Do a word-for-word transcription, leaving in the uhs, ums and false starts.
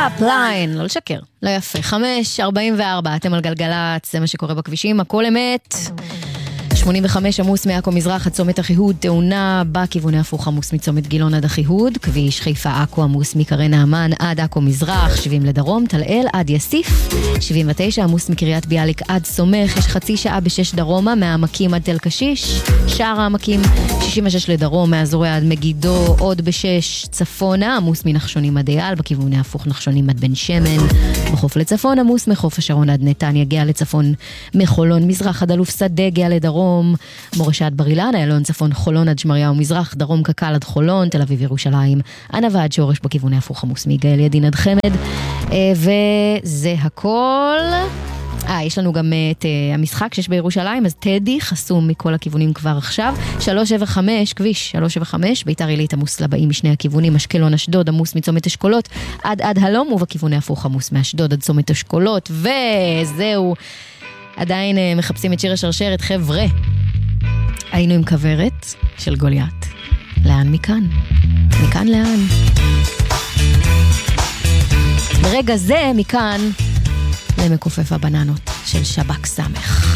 up line, לא לשקר, לא יפה. חמש ארבעים וארבע, אתם על גלגלת, זה מה שקורה בכבישים, הכל אמת. שמונים וחמש עמוס מעכו מזרח עד צומת אחיהוד, תאונה בכיווני הפוך עמוס מצומת גילון עד אחיהוד, כביש חיפה עכו עמוס מקרי נעמן עד עכו מזרח, שבעים לדרום, תלאל עד יסיף, שבעים ותשע עמוס מקריית ביאליק עד סומך, יש חצי שעה בשש דרומה, מהעמקים עד תל קשיש, שער העמקים, שישים ושש לדרום, מהזורע עד מגידו, עוד בשש צפונה, עמוס מנחשונים עד אייל, בכיווני הפוך נחשונים עד בן שמן, בחוף לצפון עמוס מחוף השרון עד נתניה, גאה לצפון מחולון מזרח עד אלוף שדה, גאה לדרום, מורשה עד בר אילן, איילון צפון חולון עד שמריהו מזרח, דרום קק"ל עד חולון, תל אביב ירושלים, ענבה עד שורש בכיווני הפוך עמוס מיגאל ידין עד חמד, וזה הכל. אה, יש לנו גם את uh, המשחק שיש בירושלים, אז טדי חסום מכל הכיוונים כבר עכשיו. שלוש שבע חמש, כביש שלוש שבע חמש, ביתר עילית עמוס לבאים משני הכיוונים, אשקלון אשדוד עמוס מצומת אשכולות עד עד הלום, ובכיווני הפוך עמוס מאשדוד עד צומת אשכולות, וזהו. עדיין uh, מחפשים את שיר השרשרת, חבר'ה. היינו עם כברת של גוליית. לאן מכאן? מכאן לאן? ברגע זה מכאן למקופף הבננות של שבק סמך.